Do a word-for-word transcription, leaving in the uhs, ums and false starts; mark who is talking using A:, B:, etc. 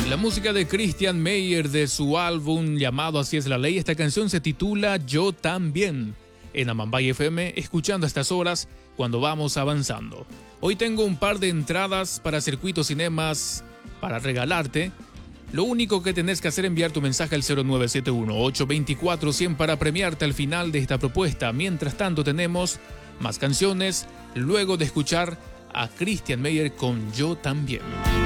A: La música de Christian Meyer de su álbum llamado Así es la ley. Esta canción se titula Yo también. En Amambay F M, escuchando a estas horas cuando vamos avanzando. Hoy tengo un par de entradas para Circuito Cinemas para regalarte. Lo único que tenés que hacer es enviar tu mensaje al cero nueve siete uno, ocho dos cuatro, cien para premiarte al final de esta propuesta. Mientras tanto tenemos más canciones luego de escuchar a Christian Meyer con Yo también.